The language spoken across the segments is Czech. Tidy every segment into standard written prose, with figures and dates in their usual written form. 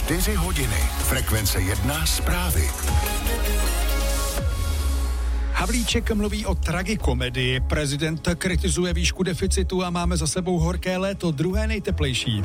4 hodiny. Frekvence 1 zprávy. Havlíček mluví o tragikomedii, prezident kritizuje výšku deficitu a máme za sebou horké léto, druhé nejteplejší.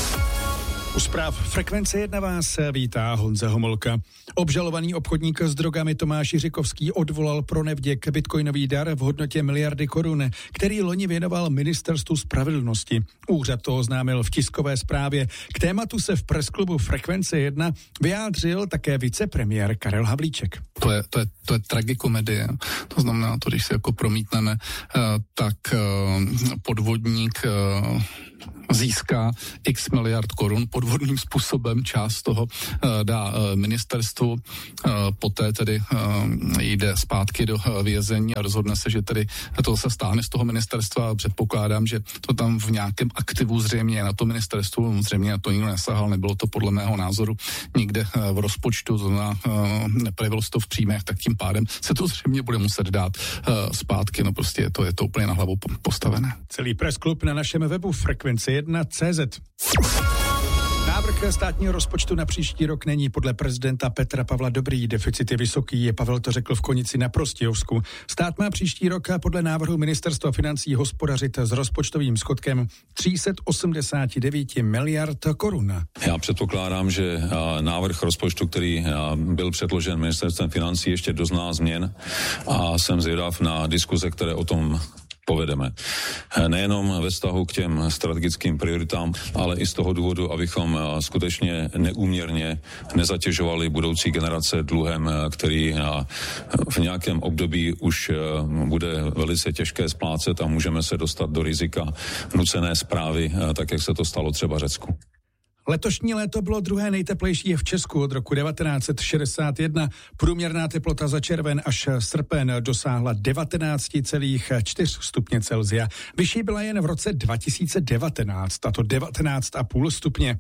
U zpráv Frekvence 1 vás vítá Honza Homolka. Obžalovaný obchodník s drogami Tomáš Jiřikovský odvolal pro nevděk bitcoinový dar v hodnotě miliardy korun, který loni věnoval Ministerstvu spravedlnosti. Úřad to oznámil v tiskové zprávě. K tématu se v presklubu Frekvence 1 vyjádřil také vicepremiér Karel Havlíček. To je tragikomedie. To znamená, to, když se jako promítneme, tak podvodník získá x miliard korun podvodným způsobem, část toho dá ministerstvu, poté tedy jde zpátky do vězení a rozhodne se, že tedy to se stáhne z toho ministerstva a předpokládám, že to tam v nějakém aktivu zřejmě na to ministerstvu, zřejmě na to nikdo nesahal, nebylo to podle mého názoru nikde v rozpočtu, to znamená, neprojevilo se to v příjmech, tak tím pádem se to zřejmě bude muset dát zpátky, no prostě je to úplně na hlavu postavené. Celý pressklub na našem webu Frekvence1.cz. Návrh státního rozpočtu na příští rok není podle prezidenta Petra Pavla dobrý, deficit je vysoký, Pavel to řekl v Konici na Prostějovsku. Stát má příští rok podle návrhu Ministerstva financí hospodařit s rozpočtovým schodkem 389 miliard korun. Já předpokládám, že návrh rozpočtu, který byl předložen Ministerstvem financí, ještě dozná změn a jsem zvědav na diskuze, které o tom povedeme. Nejenom ve vztahu k těm strategickým prioritám, ale i z toho důvodu, abychom skutečně neúměrně nezatěžovali budoucí generace dluhem, který v nějakém období už bude velice těžké splácet a můžeme se dostat do rizika nucené správy, tak jak se to stalo třeba Řecku. Letošní léto bylo druhé nejteplejší v Česku od roku 1961. Průměrná teplota za červen až srpen dosáhla 19,4 stupně Celsia. Vyšší byla jen v roce 2019, a to 19,5 stupně.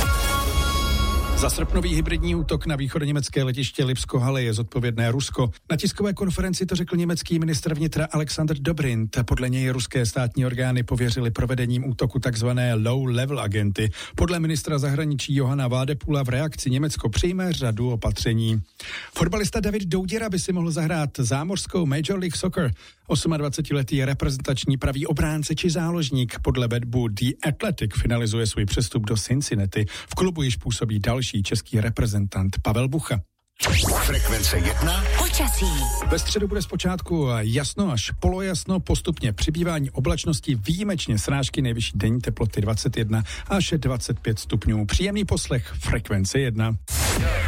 Za srpnový hybridní útok na východoněmecké letiště Lipsko-Halle je zodpovědné Rusko. Na tiskové konferenci to řekl německý ministr vnitra Alexander Dobrindt. Podle něj ruské státní orgány pověřily provedením útoku takzvané low-level agenty. Podle ministra zahraničí Johana Vádepula v reakci Německo přijme řadu opatření. Fotbalista David Douděra by si mohl zahrát zámořskou Major League Soccer. 28letý reprezentační pravý obránce či záložník podle webu The Athletic finalizuje svůj přestup do Cincinnati. V klubu již působí další český reprezentant Pavel Bucha. Frekvence 1. Počasí. Ve středu bude zpočátku jasno až polojasno, postupně přibývání oblačnosti, výjimečně srážky, nejvyšší denní teploty 21 až 25 stupňů. Příjemný poslech Frekvence 1.